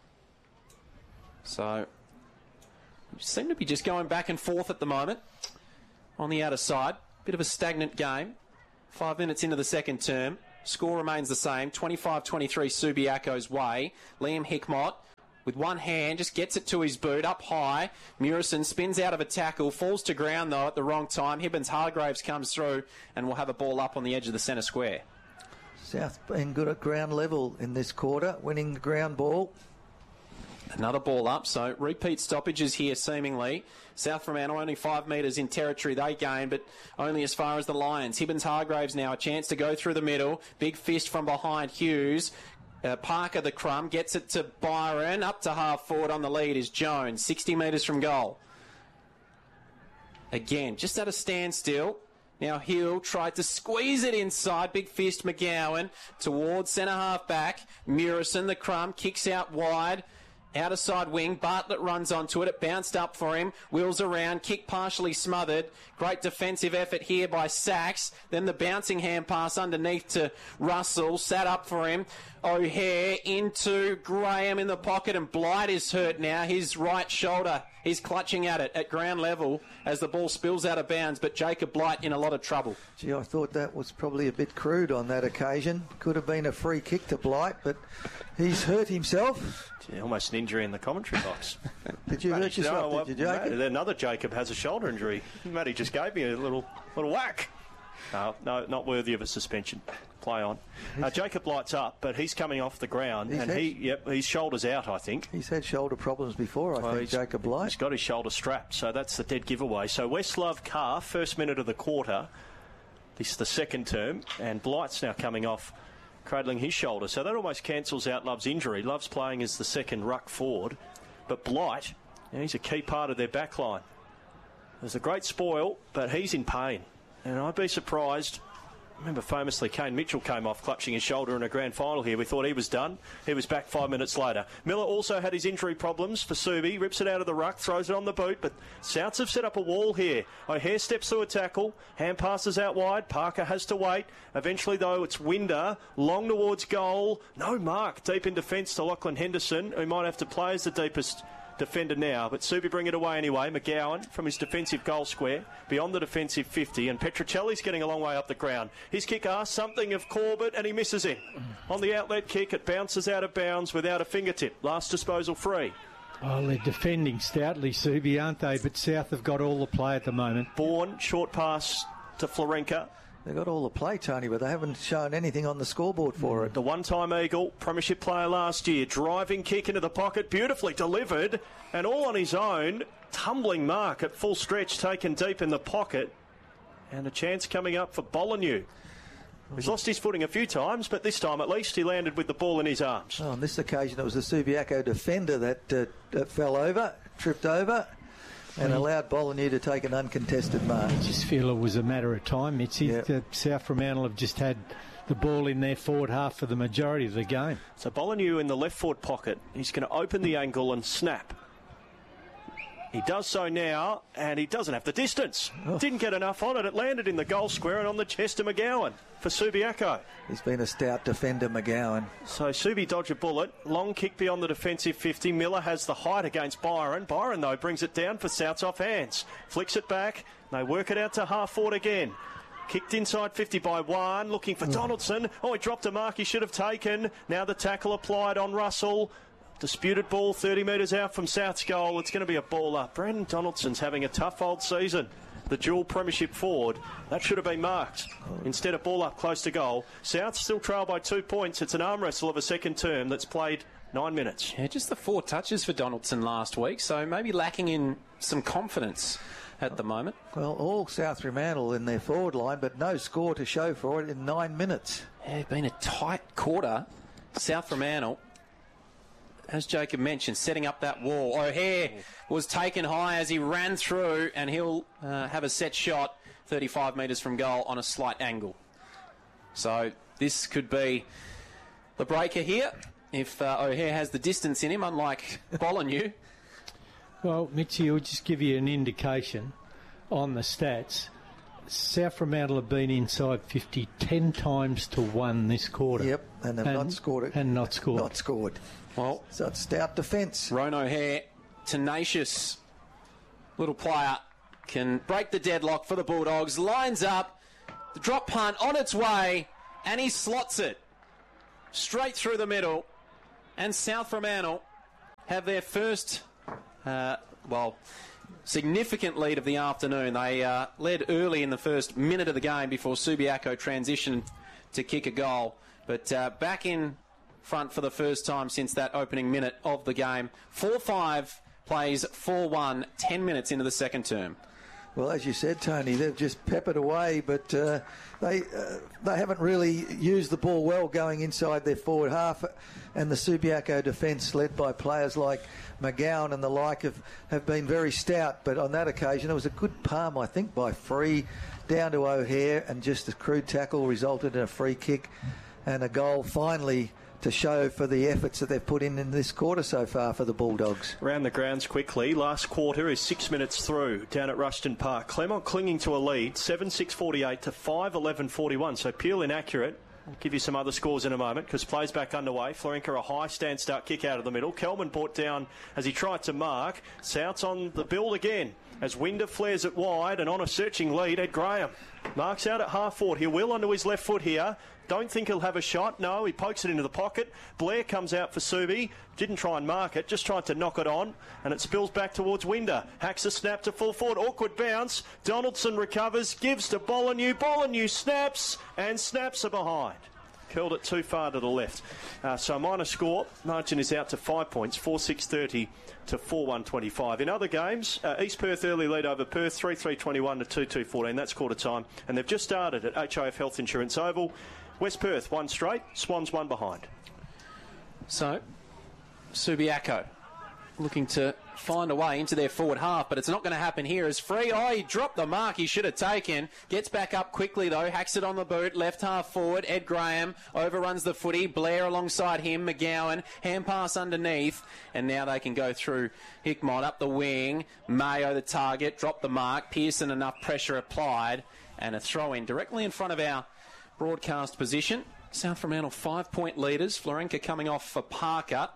So, we seem to be just going back and forth at the moment on the outer side. Bit of a stagnant game. Five minutes into the second term. Score remains the same, twenty-five twenty-three Subiaco's way. Liam Hickmott, with one hand, just gets it to his boot, up high. Murison spins out of a tackle, falls to ground, though, at the wrong time. Hibbins-Hargraves comes through and will have a ball up on the edge of the centre square. South being good at ground level in this quarter, winning the ground ball. Another ball up, so repeat stoppages here seemingly. South Fremantle only five metres in territory they gain, but only as far as the Lions. Hibbins-Hargraves now a chance to go through the middle. Big fist from behind Hughes. Uh, Parker, the crumb, gets it to Byron. Up to half forward on the lead is Jones, sixty metres from goal. Again, just at a standstill. Now Hill tried to squeeze it inside. Big fist McGowan towards centre half back. Murison, the crumb, kicks out wide. Outer side wing, Bartlett runs onto it. It bounced up for him. Wheels around, kick partially smothered. Great defensive effort here by Sachs. Then the bouncing hand pass underneath to Russell. Sat up for him. O'Hare into Graham in the pocket, and Blight is hurt now. His right shoulder, he's clutching at it at ground level as the ball spills out of bounds, but Jacob Blight in a lot of trouble. Gee, I thought that was probably a bit crude on that occasion. Could have been a free kick to Blight, but he's hurt himself. Gee, almost an injury in the commentary box. Did you hurt yourself, no, did you, Jacob? Matt, another Jacob has a shoulder injury. Matty just gave me a little little whack. No, no, not worthy of a suspension. Play on. Uh, Jacob Blight's up, but he's coming off the ground, He's and had- he, yep, his shoulder's out, I think. He's had shoulder problems before, I Well, think, he's- Jacob Blight. He's got his shoulder strapped, so that's the dead giveaway. So Westlove calf, first minute of the quarter. This is the second term, and Blight's now coming off, cradling his shoulder. So that almost cancels out Love's injury. Love's playing as the second ruck forward, but Blight, you know, he's a key part of their back line. There's a great spoil, but he's in pain. And I'd be surprised. I remember famously Kane Mitchell came off clutching his shoulder in a grand final here. We thought he was done. He was back five minutes later. Miller also had his injury problems for Subi. Rips it out of the ruck, throws it on the boot, but Souths have set up a wall here. O'Hare steps through a tackle. Hand passes out wide. Parker has to wait. Eventually, though, it's Winder. Long towards goal. No mark. Deep in defence to Lachlan Henderson, who might have to play as the deepest defender now, but Subi bring it away anyway. McGowan from his defensive goal square beyond the defensive fifty, and Petruccelli's getting a long way up the ground. His kick asks something of Corbett, and he misses him. On the outlet kick, it bounces out of bounds without a fingertip. Last disposal free. Oh, they're defending stoutly, Subi, aren't they? But South have got all the play at the moment. Bourne, short pass to Florenka. They've got all the play, Tony, but they haven't shown anything on the scoreboard for it. The one-time Eagle, premiership player last year, driving kick into the pocket, beautifully delivered, and all on his own. Tumbling mark at full stretch, taken deep in the pocket, and a chance coming up for Bolognese. He's lost his footing a few times, but this time at least he landed with the ball in his arms. Oh, on this occasion, it was the Subiaco defender that, uh, that fell over, tripped over, and mm. allowed Bolognese to take an uncontested mark. I just feel it was a matter of time. It's Yep. uh, South Fremantle have just had the ball in their forward half for the majority of the game. So Bolognese in the left forward pocket. He's going to open the angle and snap. He does so now, and he doesn't have the distance. Oh. Didn't get enough on it. It landed in the goal square and on the chest of McGowan for Subiaco. He's been a stout defender, McGowan. So Subi dodge a bullet. Long kick beyond the defensive fifty. Miller has the height against Byron. Byron, though, brings it down for Souths off hands. Flicks it back. They work it out to half forward again. Kicked inside fifty by one, looking for Donaldson. Oh, he dropped a mark he should have taken. Now the tackle applied on Russell. Disputed ball thirty metres out from South's goal. It's going to be a ball up. Brandon Donaldson's having a tough old season. the dual premiership forward. That should have been marked. Instead, a ball up close to goal. South still trail by two points. It's an arm wrestle of a second term that's played nine minutes. Yeah, just the four touches for Donaldson last week, so maybe lacking in some confidence at the moment. Well, all South Fremantle in their forward line, but no score to show for it in nine minutes. Yeah, it's been a tight quarter. South Fremantle, as Jacob mentioned, setting up that wall. O'Hare was taken high as he ran through, and he'll uh, have a set shot thirty-five metres from goal on a slight angle. So this could be the breaker here if uh, O'Hare has the distance in him, unlike Bollineau. Well, Mitchie, will just give you an indication on the stats. South Fremantle have been inside fifty ten times to one this quarter. Yep, and they've and, not scored it. And not scored. Not scored. Well, so it's stout defence. Ron O'Hare, tenacious little player, can break the deadlock for the Bulldogs. Lines up, the drop punt on its way, and he slots it straight through the middle. And South Fremantle have their first, uh, well, significant lead of the afternoon. They uh, led early in the first minute of the game before Subiaco transitioned to kick a goal. But uh, back in front for the first time since that opening minute of the game. four five plays four one, ten minutes into the second term. Well, as you said, Tony, they've just peppered away, but uh, they uh, they haven't really used the ball well going inside their forward half. And the Subiaco defence, led by players like McGowan and the like, have, have been very stout. But on that occasion, it was a good palm, I think, by Free down to O'Hare, and just a crude tackle resulted in a free kick and a goal finally to show for the efforts that they've put in in this quarter so far for the Bulldogs. Round the grounds quickly. Last quarter is six minutes through down at Rushton Park. Claremont clinging to a lead, seven six forty-eight to five eleven forty-one. So Peel inaccurate. I'll give you some other scores in a moment because play's back underway. Florenka a high stand-start kick out of the middle. Kelman brought down as he tried to mark. South's on the build again as Winder flares it wide, and on a searching lead, Ed Graham marks out at half forward. He will onto his left foot here. Don't think he'll have a shot. No, he pokes it into the pocket. Blair comes out for Subi. Didn't try and mark it, just tried to knock it on, and it spills back towards Winder. Hacks a snap to full forward. Awkward bounce. Donaldson recovers, gives to Bollineau. Bollineau snaps, and snaps are behind. Curled it too far to the left. Uh, so minor score. Margin is out to five points, four six thirty to four one twenty-five. In other games, uh, East Perth early lead over Perth, three three twenty-one to two two fourteen. That's quarter time. And they've just started at H I F Health Insurance Oval. West Perth, one straight. Swans, one behind. So, Subiaco looking to find a way into their forward half, but it's not going to happen here as Free. Oh, he dropped the mark he should have taken. Gets back up quickly, though. Hacks it on the boot. Left half forward. Ed Graham overruns the footy. Blair alongside him. McGowan. Hand pass underneath. And now they can go through Hickmott up the wing. Mayo the target. Drop the mark. Pearson enough pressure applied. And a throw in directly in front of our broadcast position. South Fremantle five-point leaders. Florenka coming off for Parker.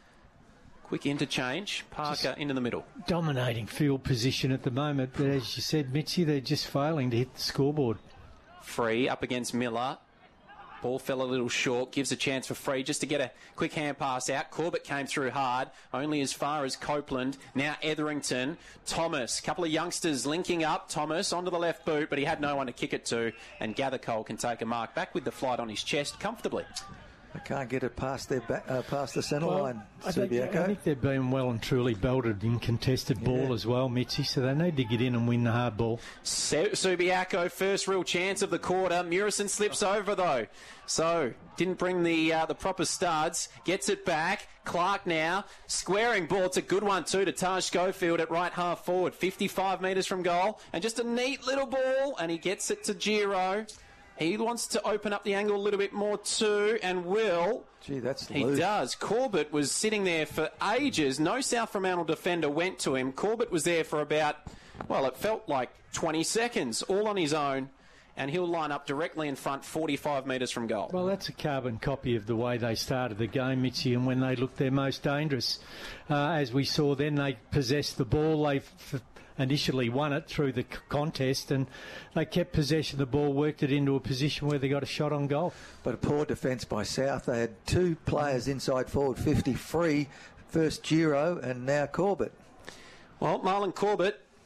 Quick interchange. Parker just into the middle. Dominating field position at the moment, but as you said, Mitchie, they're just failing to hit the scoreboard. Free up against Miller. Ball fell a little short. Gives a chance for Free just to get a quick hand pass out. Corbett came through hard. Only as far as Copeland. Now Etherington. Thomas. Couple of youngsters linking up. Thomas onto the left boot, but he had no one to kick it to. And Gathercole can take a mark back with the flight on his chest comfortably. They can't get it past their back, uh, past the centre well, line. I think, I think they've been well and truly belted in contested yeah. ball as well, Mitchie, so they need to get in and win the hard ball. Subiaco, first real chance of the quarter. Murison slips over, though. So, didn't bring the uh, the proper studs. Gets it back. Clark now. Squaring ball. It's a good one, too, to Taj Schofield at right half forward. fifty-five metres from goal. And just a neat little ball. And he gets it to Giro. He wants to open up the angle a little bit more too, and will. Gee, that's He loose. does. Corbett was sitting there for ages. No South Fremantle defender went to him. Corbett was there for about, well, it felt like twenty seconds, all on his own, and he'll line up directly in front, forty-five metres from goal. Well, that's a carbon copy of the way they started the game, Mitchie, and when they looked their most dangerous. Uh, as we saw then, they possessed the ball. They f- initially won it through the c- contest, and they kept possession of the ball, worked it into a position where they got a shot on goal. But a poor defence by South. They had two players inside forward fifty free, first Giro and now Corbett. Well, Marlon Corbett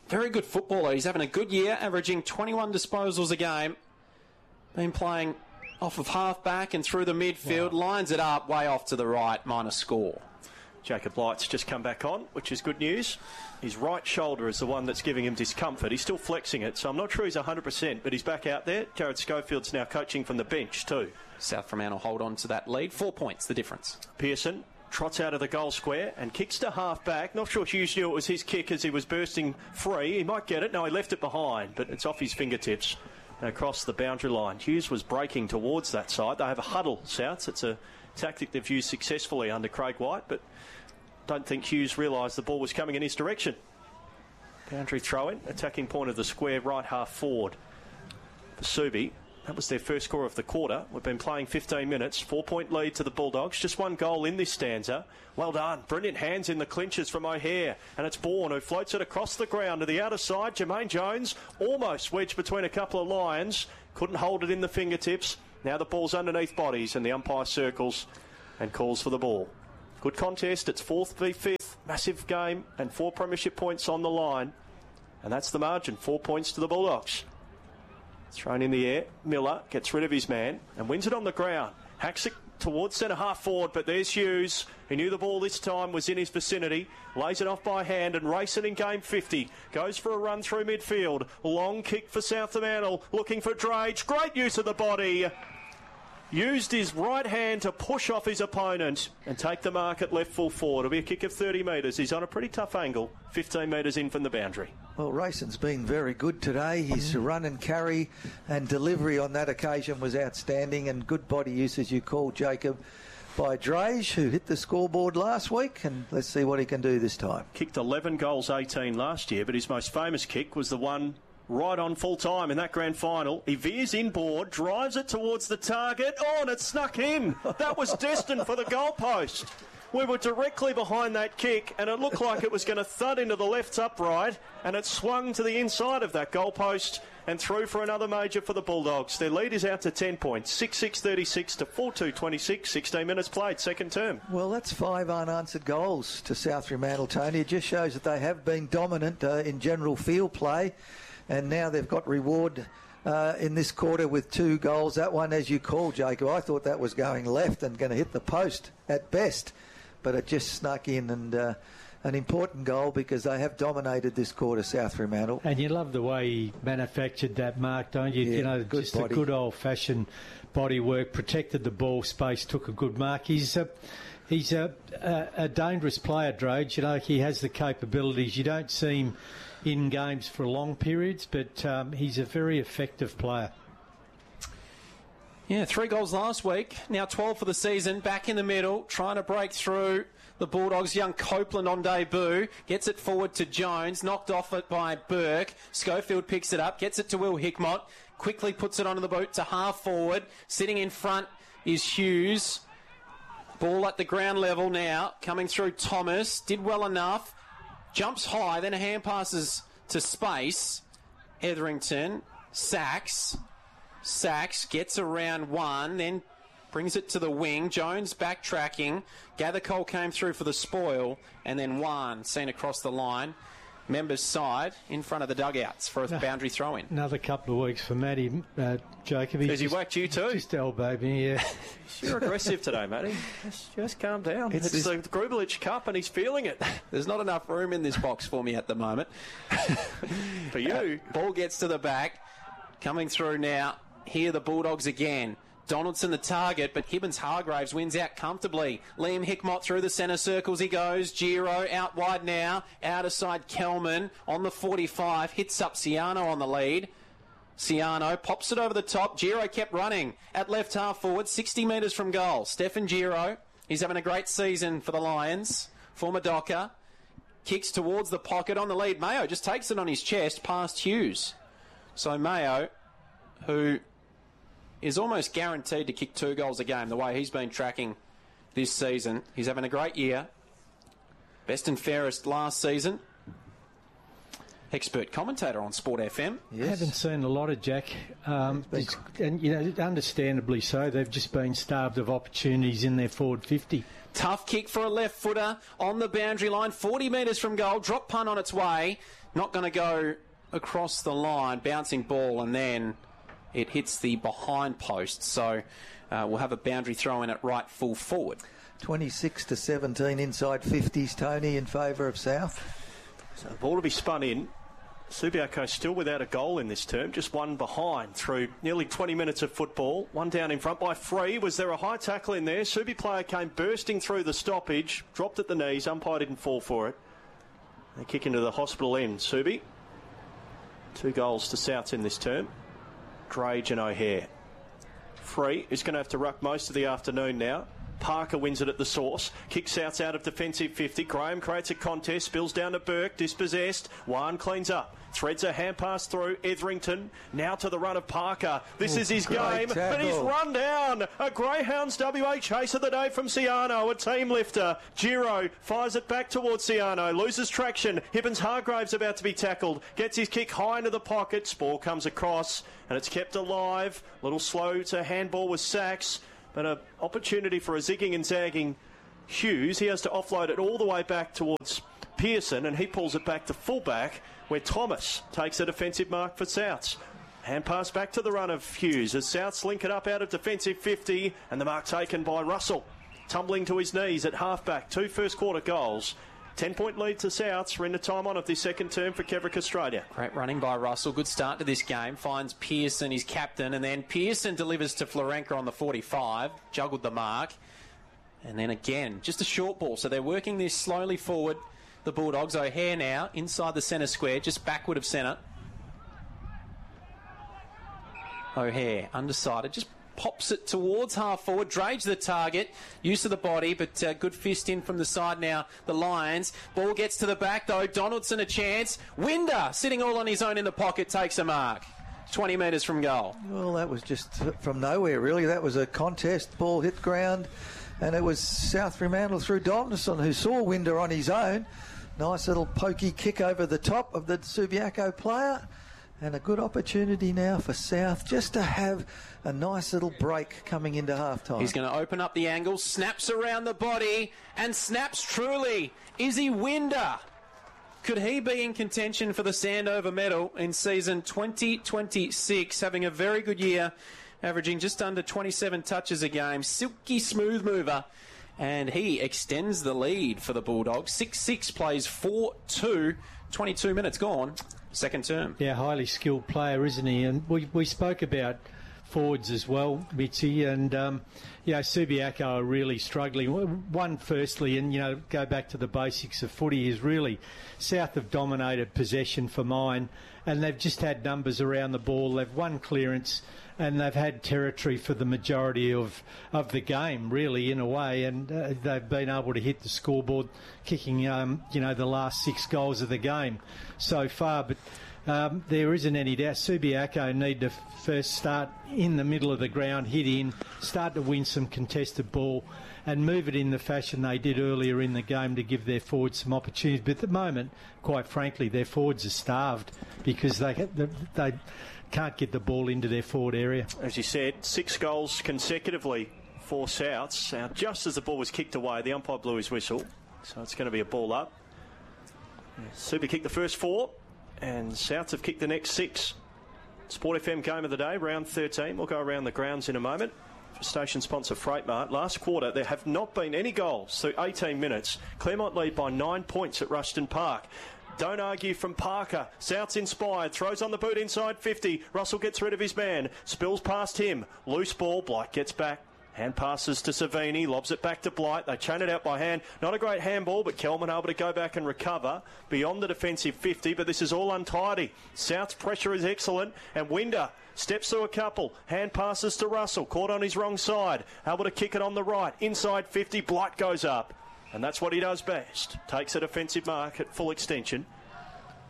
very good footballer. He's having a good year, averaging twenty-one disposals a game. Been playing off of half-back and through the midfield. Wow. Lines it up way off to the right, minus score. Jacob Light's just come back on, which is good news. His right shoulder is the one that's giving him discomfort. He's still flexing it, so I'm not sure he's one hundred percent, but he's back out there. Jared Schofield's now coaching from the bench too. South Fremantle hold on to that lead. Four points, the difference. Pearson trots out of the goal square and kicks to half-back. Not sure Hughes knew it was his kick as he was bursting free. He might get it. No, he left it behind, but it's off his fingertips and across the boundary line. Hughes was breaking towards that side. They have a huddle, Souths. It's a tactic they've used successfully under Craig White, but don't think Hughes realised the ball was coming in his direction. Boundary throw-in, attacking point of the square, right half forward for Subi. That was their first score of the quarter. We've been playing fifteen minutes. Four-point lead to the Bulldogs. Just one goal in this stanza. Well done. Brilliant hands in the clinches from O'Hare. And it's Bourne who floats it across the ground to the outer side. Jermaine Jones almost wedged between a couple of lions. Couldn't hold it in the fingertips. Now the ball's underneath bodies and the umpire circles and calls for the ball. Good contest. It's fourth v fifth. Massive game and four premiership points on the line. And that's the margin. Four points to the Bulldogs. Thrown in the air. Miller gets rid of his man and wins it on the ground. Hacks it towards centre half forward, but there's Hughes. He knew the ball this time was in his vicinity. Lays it off by hand and racing in game fifty. Goes for a run through midfield. Long kick for South Fremantle. Looking for Drage. Great use of the body. Used his right hand to push off his opponent and take the mark at left full forward. It'll be a kick of thirty metres. He's on a pretty tough angle, fifteen metres in from the boundary. Well, Rayson's been very good today. His run and carry and delivery on that occasion was outstanding, and good body use, as you call, Jacob, by Drage, who hit the scoreboard last week, and let's see what he can do this time. Kicked eleven goals, eighteen last year, but his most famous kick was the one right on full time in that grand final. He veers inboard, drives it towards the target. Oh, and it snuck in. That was destined for the goalpost. We were directly behind that kick, and it looked like it was going to thud into the left upright, and it swung to the inside of that goalpost and through for another major for the Bulldogs. Their lead is out to ten points, six six thirty-six to four two twenty-six, sixteen minutes played, second term. Well, that's five unanswered goals to South Fremantle, Tony. It just shows that they have been dominant uh, in general field play. And now they've got reward uh, in this quarter with two goals. That one, as you call, Jacob, I thought that was going left and going to hit the post at best. But it just snuck in, and uh, an important goal because they have dominated this quarter, South Fremantle. And you love the way he manufactured that mark, don't you? Yeah, you know, good just body. a good old-fashioned body work, protected the ball space, took a good mark. He's a, he's a, a, a dangerous player, Drage. You know, he has the capabilities. You don't see him in games for long periods, but um, he's a very effective player. Yeah, three goals last week, now twelve for the season, back in the middle, trying to break through the Bulldogs. Young Copeland on debut, gets it forward to Jones, knocked off it by Burke. Schofield picks it up, gets it to Will Hickmott, quickly puts it onto the boot to half forward. Sitting in front is Hughes. Ball at the ground level now, coming through Thomas, did well enough. Jumps high, then a hand passes to space. Etherington, Sachs. Sachs gets around one, then brings it to the wing. Jones backtracking. Gathercole came through for the spoil, and then one seen across the line. Members side in front of the dugouts for a no, boundary throw-in. Another couple of weeks for Matty, uh, Jacob. Has he whacked you too? Just elbowed me, yeah. You're aggressive today, Matty. Just, just calm down. It's, it's the Grubelich Cup and he's feeling it. There's not enough room in this box for me at the moment. For you. Uh, ball gets to the back. Coming through now. Here the Bulldogs again. Donaldson the target, but Hibbins-Hargraves wins out comfortably. Liam Hickmott through the centre circles he goes. Giro out wide now. Outer side Kelman on the forty-five. Hits up Ciano on the lead. Ciano pops it over the top. Giro kept running at left half forward, sixty metres from goal. Stefan Giro, he's having a great season for the Lions. Former Docker. Kicks towards the pocket on the lead. Mayo just takes it on his chest past Hughes. So Mayo, who is almost guaranteed to kick two goals a game the way he's been tracking this season. He's having a great year. Best and fairest last season. expert commentator on Sport F M. Yes. I haven't seen a lot of Jack, um, and you know, understandably so. They've just been starved of opportunities in their forward fifty. Tough kick for a left footer on the boundary line, forty metres from goal. Drop punt on its way, not going to go across the line. Bouncing ball, and then it hits the behind post. So uh, we'll have a boundary throw in at right full forward. twenty-six to seventeen inside fifties, Tony, in favour of South. So the ball to be spun in. Subiaco still without a goal in this term, just one behind through nearly twenty minutes of football. One down in front by Free. Was there a high tackle in there? Subi player came bursting through the stoppage, dropped at the knees, umpire didn't fall for it. They kick into the hospital end. Subi. Two goals to South in this term. Drage and O'Hare. Free is going to have to ruck most of the afternoon now. Parker wins it at the source. Kicks Souths out of defensive fifty. Graham creates a contest. Spills down to Burke. Dispossessed. One cleans up. Threads a hand pass through. Etherington. Now to the run of Parker. This Ooh, is his game. Tackle. But he's run down. A Greyhounds W A chase of the day from Ciano. A team lifter. Giro fires it back towards Ciano. Loses traction. Hibbins Hargraves about to be tackled. Gets his kick high into the pocket. Spore comes across. And it's kept alive. A little slow to handball with Sachs. But an opportunity for a zigging and zagging Hughes. He has to offload it all the way back towards Pearson, and he pulls it back to fullback, where Thomas takes a defensive mark for Souths. Hand pass back to the run of Hughes as Souths link it up out of defensive fifty, and the mark taken by Russell. Tumbling to his knees at halfback. Two first quarter goals. ten-point lead to Souths. We're into time on of this second term for Kevrick Australia. Great running by Russell. Good start to this game. Finds Pearson, his captain, and then Pearson delivers to Florenka on the forty-five. Juggled the mark. And then again, just a short ball. So they're working this slowly forward. The Bulldogs. O'Hare now inside the centre square, just backward of centre. O'Hare, undecided, just pops it towards half forward. Drage the target, use of the body, but uh, good fist in from the side now. The Lions. Ball gets to the back though. Donaldson a chance. Winder sitting all on his own in the pocket, takes a mark. twenty metres from goal. Well, that was just from nowhere really. That was a contest. Ball hit ground, and it was South Fremantle through Donaldson, who saw Winder on his own. Nice little pokey kick over the top of the Subiaco player. And a good opportunity now for South just to have a nice little break coming into halftime. He's going to open up the angle, snaps around the body, and snaps truly. Izzy Winder. Could he be in contention for the Sandover medal in season twenty twenty-six? Having a very good year, averaging just under twenty-seven touches a game. Silky smooth mover. And he extends the lead for the Bulldogs. six six plays four two. twenty-two minutes gone. Second term. Yeah, highly skilled player, isn't he? And we, we spoke about forwards as well, Mitzi, and um, you know, Subiaco are really struggling. One, firstly, and you know, go back to the basics of footy, is really South have dominated possession for mine, and they've just had numbers around the ball. They've won clearance, and they've had territory for the majority of, of the game, really, in a way, and uh, they've been able to hit the scoreboard, kicking, um, you know, the last six goals of the game so far. But um, there isn't any doubt Subiaco need to first start in the middle of the ground, hit in, start to win some contested ball, and move it in the fashion they did earlier in the game to give their forwards some opportunities. But at the moment, quite frankly, their forwards are starved because they they, they can't get the ball into their forward area. As you said, six goals consecutively for Souths. Now, just as the ball was kicked away, the umpire blew his whistle, so it's going to be a ball up. Super kicked the first four, and Souths have kicked the next six. Sport F M game of the day, round thirteen. We'll go around the grounds in a moment. For station sponsor Freightmart, last quarter there have not been any goals through eighteen minutes. Claremont lead by nine points at Rushton Park. Don't argue from Parker. South's inspired. Throws on the boot inside fifty. Russell gets rid of his man. Spills past him. Loose ball. Blight gets back. Hand passes to Savini. Lobs it back to Blight. They chain it out by hand. Not a great handball, but Kelman able to go back and recover beyond the defensive fifty. But this is all untidy. South's pressure is excellent. And Winder steps through a couple. Hand passes to Russell. Caught on his wrong side. Able to kick it on the right. Inside fifty. Blight goes up. And that's what he does best. Takes a defensive mark at full extension.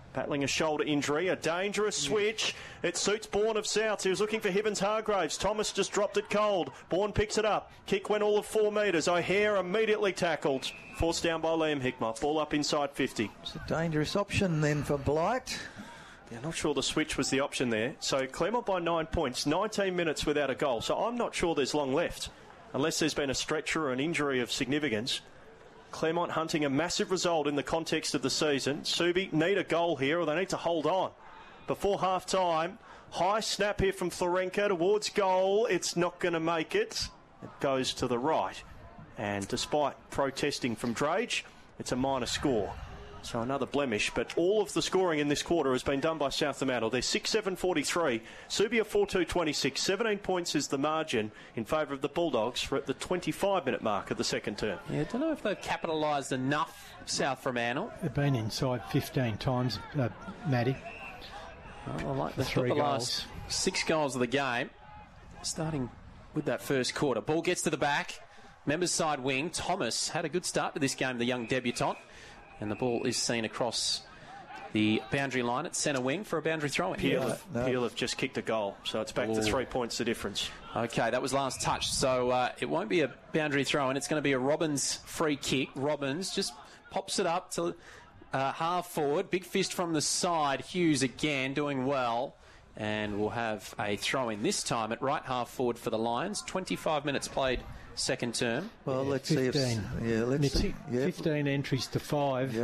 Battling a shoulder injury, a dangerous switch. It suits Bourne of South. He was looking for Hibbins Hargraves. Thomas just dropped it cold. Bourne picks it up. Kick went all of four metres. O'Hare immediately tackled. Forced down by Liam Hickmott. Ball up inside fifty. It's a dangerous option then for Blight. Yeah, not sure the switch was the option there. So Claremont by nine points, nineteen minutes without a goal. So I'm not sure there's long left, unless there's been a stretcher or an injury of significance. Claremont hunting a massive result in the context of the season. Subi need a goal here, or they need to hold on. Before half-time, high snap here from Florenka towards goal. It's not going to make it. It goes to the right. And despite protesting from Drage, it's a minor score. So another blemish, but all of the scoring in this quarter has been done by South Fremantle. They're six seven forty-three. Subi are four two twenty-six. seventeen points is the margin in favour of the Bulldogs for at the twenty-five minute mark of the second term. Yeah, I don't know if they've capitalised enough, South Fremantle. They've been inside fifteen times, uh, Matty. Well, I like the, three the goals. last six goals of the game, starting with that first quarter. Ball gets to the back. Members side wing. Thomas had a good start to this game, the young debutant. And the ball is seen across the boundary line at centre wing for a boundary throw-in. Peel, Yeah, no. Peel have just kicked a goal, so it's back Ooh. to three points the difference. Okay, that was last touch, so uh, it won't be a boundary throw-in. It's going to be a Robbins free kick. Robbins just pops it up to uh, half forward. Big fist from the side. Hughes again doing well. And we'll have a throw-in this time at right half forward for the Lions. twenty-five minutes played second term. Well, Yeah, let's fifteen. see if... Yeah, let's It's see. Yeah. fifteen entries to five.